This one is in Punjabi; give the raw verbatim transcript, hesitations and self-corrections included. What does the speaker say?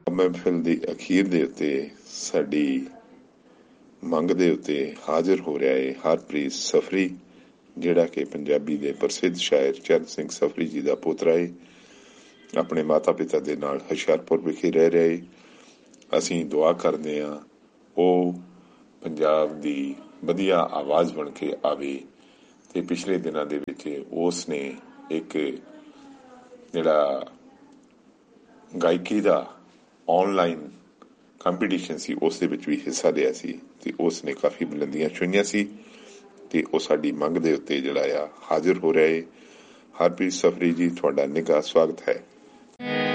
महफिल ਦੀ ਅਖੀਰ ਦੇ ਉੱਤੇ ਸਾਡੀ ਮੰਗ ਦੇ ਉੱਤੇ ਹਾਜ਼ਰ ਹੋ ਰਿਹਾ ਹੈ ਹਰਪ੍ਰੀਤ ਸਫਰੀ, ਜਿਹੜਾ ਕਿ ਪੰਜਾਬੀ ਦੇ ਪ੍ਰਸਿੱਧ ਸ਼ਾਇਰ ਚਰਨ ਸਿੰਘ ਸਫਰੀ ਜੀ ਦਾ ਪੋਤਰਾ ਹੈ। ਆਪਣੇ ਮਾਤਾ ਪਿਤਾ ਦੇ ਨਾਲ ਹੁਸ਼ਿਆਰਪੁਰ ਵਿਖੇ ਰਹਿ ਰਿਹਾ ਹੈ। ਅਸੀਂ ਦੁਆ ਕਰਦੇ ਹਾਂ ਉਹ ਪੰਜਾਬ ਦੀ ਵਧੀਆ ਆਵਾਜ਼ ਬਣ ਕੇ ਆਵੇ। ਤੇ ਪਿਛਲੇ ਦਿਨਾਂ ਦੇ ਵਿੱਚ ਉਸ ਨੇ ਇੱਕ ਜਿਹੜਾ ਗਾਇਕੀ ਦਾ ਆਨਲਾਈਨ ਕੰਪੀਟੀਸ਼ਨ ਸੀ ਉਸ ਦੇ ਵਿੱਚ ਵੀ ਹਿੱਸਾ ਲਿਆ ਸੀ ਤੇ ਉਸ ਨੇ ਕਾਫੀ ਬੁਲੰਦੀਆਂ ਛੂਹੀਆਂ ਸੀ ਤੇ ਉਹ ਸਾਡੀ ਮੰਗ ਦੇ ਉੱਤੇ ਜਿਹੜਾ ਆ ਹਾਜ਼ਰ ਹੋ ਰਿਹਾ ਹੈ। ਹਰਪ੍ਰੀਤ ਸਫਰੀ ਜੀ, ਤੁਹਾਡਾ ਨਿੱਘਾ ਸਵਾਗਤ ਹੈ।